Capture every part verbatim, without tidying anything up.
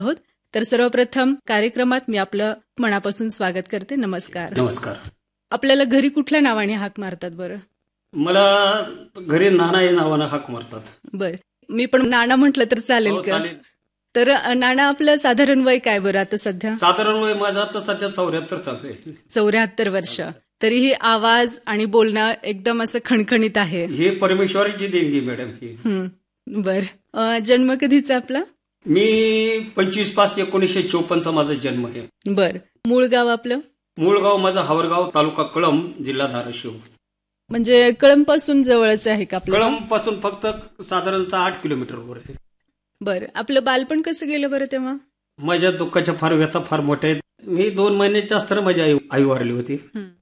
आहोत. तर सर्वप्रथम कार्यक्रमात मी आपलं मनापासून स्वागत करते. नमस्कार. नमस्कार. आपल्याला घरी कुठल्या नावाने हाक मारतात बरं? मला घरी नाना या नावानं हाक मारतात. बर, मी पण नाना म्हटलं तर चालेल हो, का? चालेल. तर अ, नाना, आपलं साधारण वय काय बरं आता सध्या? साधारण वय माझं आता सध्या चौऱ्याहत्तर चालू आहे. चौऱ्याहत्तर वर्ष. तरीही आवाज आणि बोलणं एकदम असं खणखणीत आहे. हे परमेश्वराची देणगी मॅडम. ही हम्म, बर. अ, जन्म कधीचा आपला? मी पंचवीस पाच एकोणीसशे चोपन्नचा माझा जन्म आहे. बर. मूळ गाव आपलं? मूळ गाव माझं हावरगाव, तालुका कळंब, जिल्हा धाराशिव. म्हणजे कळंब पासून जवळच आहे का आपलं? कळंब पासून फक्त साधारणतः आठ किलोमीटर वर आहे. बर. आपलं बालपण कसं गेलं बरं तेव्हा? माझ्या दुःखाच्या फार व्यथा फार मोठ्या आहेत. मी दोन महिन्याच्या असताना माझी आई आई वारली होती.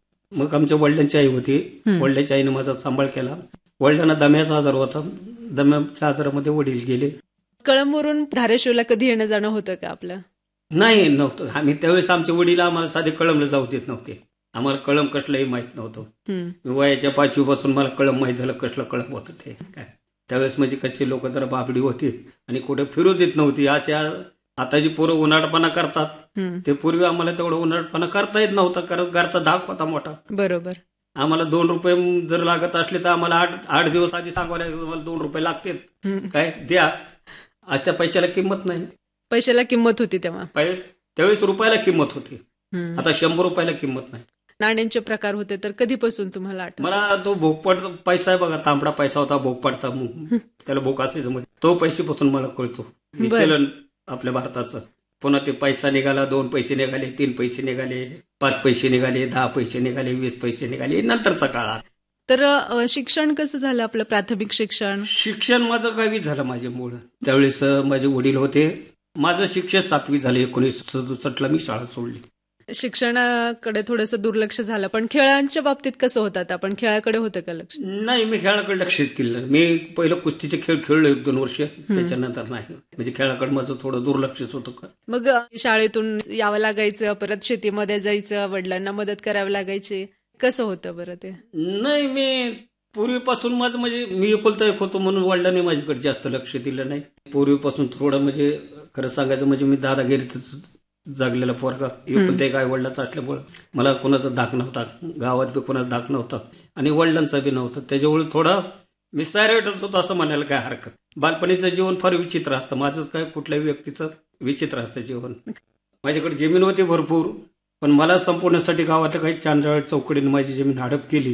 मग आमच्या वडिलांची आई होती. वडिलांच्या आईने माझा सांभाळ केला. वडिलांना दम्याचा आजार होता. दम्याच्या आजारामध्ये वडील गेले. कळंबवरून धाराशिवला कधी येणं जाणं होतं का आपलं? नाही, नव्हतं. आम्ही त्यावेळेस आमचे वडील आम्हाला साधे कळंबला जाऊ देत नव्हते. आम्हाला कळंब कसलंही माहित नव्हतं. मी वयाच्या पाचवीपासून मला कळंब माहित झालं कसलं कळंब होतं ते. काय त्यावेळेस म्हणजे कसे लोक जरा बाबडी होती आणि कुठे फिरू देत नव्हती. अशा आता जी पोरं उन्हाळपणा करतात ते पूर्वी आम्हाला तेवढं उन्हाळपणा करता येत नव्हता, कारण घरचा धाक होता मोठा. बरोबर. आम्हाला दोन रुपये जर लागत असले तर आम्हाला आठ आठ दिवस आधी सांगायला मला दोन रुपये लागतील, काय द्या. आज त्या पैशाला किंमत नाही. पैशाला किंमत होती तेव्हा. त्यावेळेस रुपयाला किंमत होती. आता शंभर रुपयाला किंमत नाही. नाण्यांचे प्रकार होते तर कधीपासून तुम्हाला आठवतं? मला तो भोगपट पैसा आहे बघा, तांबडा पैसा होता, भोगपडता त्याला भोग असायचं मध्ये, तो पैसेपासून मला कळतो चलन आपल्या भारताचं. पुन्हा ते पैसा निघाला, दोन पैसे निघाले, तीन पैसे निघाले, पाच पैसे निघाले, दहा पैसे निघाले, वीस पैसे निघाले नंतरचा काळात. तर अ, शिक्षण कसं झालं आपलं? प्राथमिक शिक्षण? शिक्षण माझं गावी झालं. माझे मूळ त्यावेळेस माझे वडील होते. माझं शिक्षण सातवी झालं. एकोणीस सदुसष्टला मी शाळा सोडली. शिक्षणाकडे थोडंसं दुर्लक्ष झालं, पण खेळांच्या बाबतीत कसं होतं? आपण खेळाकडे होतं का लक्ष? नाही, मी खेळाकडे लक्ष केलं. मी पहिलं कुस्तीचे खेळ खेळलो एक दोन वर्ष, त्याच्यानंतर नाही. म्हणजे खेळाकडे माझं थोडं दुर्लक्षच होतं. मग शाळेतून यावं लागायचं, परत शेतीमध्ये जायचं, वडिलांना मदत करावी लागायची, कसं होतं बरं ते? नाही, मी पूर्वीपासून माझं म्हणजे मी एकुलता एक होतो म्हणून वडिलांनी माझ्याकडे जास्त लक्ष दिलं नाही. पूर्वीपासून थोडं म्हणजे खरं सांगायचं म्हणजे मी दादागिरीतच जागलेला पोरगा. एकुलता एक आई वडिलांचा असल्यामुळं मला कोणाचा धाक नव्हता, गावात बी कोणाचा धाक नव्हता आणि वडिलांचा बी नव्हता. त्याच्यामुळे थोडा मी सायरेटच होतो असं म्हणायला काय हरकत. बालपणीचं जीवन फार विचित्र असतं. माझंच काय कुठल्याही व्यक्तीचं विचित्र असतं जीवन. माझ्याकडे जमीन होती भरपूर, पण मला संपवण्यासाठी गावातल्या काही चांदळ चौकडीने माझी जमीन हडप केली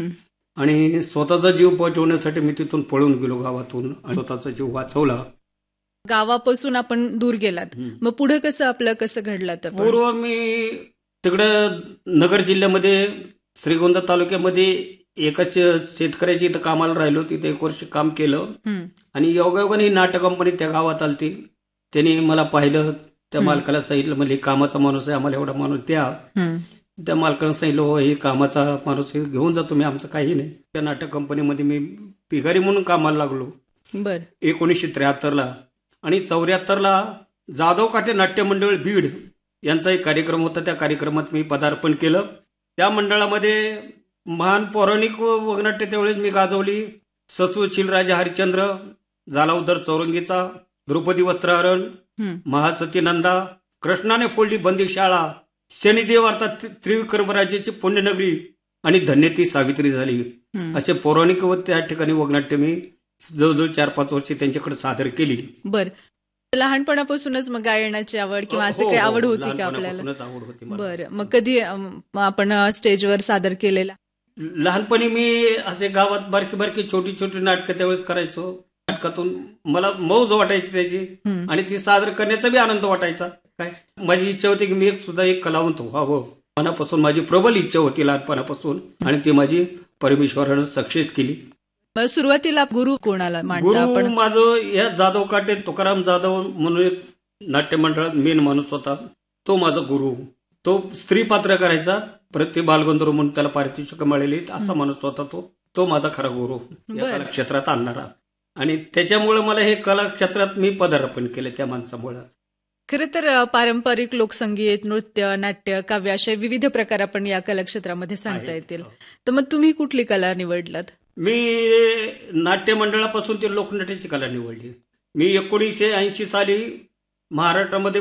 आणि स्वतःचा जीव बचावण्यासाठी मी तिथून पळून गेलो गावातून आणि स्वतःचा जीव वाचवला. गावापासून आपण दूर गेलात, मग पुढे कसं आपलं कसं घडलं? तर पूर्व मी तिकडं नगर जिल्ह्यामध्ये श्रीगोंदा तालुक्यामध्ये एकाच शेतकऱ्याची इथं कामाला राहिलो. तिथे एक वर्ष काम केलं आणि योगायोगाने नाट्य कंपनी त्या गावात आलती. त्यांनी मला पाहिलं. त्या मालकाला सांगितलं, म्हणजे कामाचा माणूस आहे, आम्हाला एवढा माणूस द्या. त्या मालकानं सांगितलं, हो हे कामाचा माणूस आहे, घेऊन जातो मी, आमचं काही नाही. त्या नाटक कंपनीमध्ये मी पिगारी म्हणून कामाला लागलो. बर. एकोणीसशे त्र्याहत्तरला आणि चौऱ्याहत्तरला जाधव काटे नाट्य मंडळ बीड यांचा एक कार्यक्रम होता. त्या कार्यक्रमात मी पदार्पण केलं. त्या मंडळामध्ये महान पौराणिक वगनाट्य त्यावेळेस मी गाजवली. सत्वशील राजा हरिश्चंद्र, झाला उदर चौरंगीचा, द्रौपदी वस्त्रहरण, महासती नंदा, कृष्णाने फोडली बंदी शाळा, शनिदेव अर्थात त्रिविक्रमराजाची पुण्यनगरी आणि धन्य ती सावित्री झाली, असे पौराणिक व त्या ठिकाणी वगनाट्य मी जवळजवळ चार पाच वर्षे त्यांच्याकडे सादर केली. बर. लहानपणापासूनच मग गायनाची आवड किंवा असं काही आवड होती का आपल्याला? आवड होती. बरं. मग कधी आपण स्टेजवर सादर केलेला? लहानपणी मी असे गावात बारकी बारकी छोटी छोटी नाटकं त्यावेळेस करायचो. नाटकातून मला मौज वाटायची त्याची आणि ती सादर करण्याचा बी आनंद वाटायचा. काय माझी इच्छा होती की मी एक सुद्धा एक कलावंत व्हावं. मनापासून माझी प्रबल इच्छा होती लहानपणापासून आणि ती माझी परमेश्वरानं सक्सेस केली. सुरुवातीला गुरु कोणाला मानता गुरु आपण? माझं या जाधव काटे तुकाराम जाधव म्हणून एक नाट्य मंडळात मेन माणूस होता. तो माझा गुरु. तो स्त्री पात्र करायचा. प्रति बालगंधर्व म्हणून त्याला पारितोषिक मिळालेली असा माणूस होता. तो तो माझा खरा गुरु या कला क्षेत्रात आणणारा. आणि त्याच्यामुळे मला हे कला क्षेत्रात मी पदार्पण केले त्या माणसामुळे. खरं तर पारंपरिक लोकसंगीत, नृत्य, नाट्य, काव्य असे विविध प्रकार आपण या कलाक्षेत्रामध्ये सांगता येतील. तर मग तुम्ही कुठली कला निवडलात? मी नाट्य मंडळापासून ते लोकनाट्याची कला निवडली. मी एकोणीसशे ऐंशी साली महाराष्ट्रामध्ये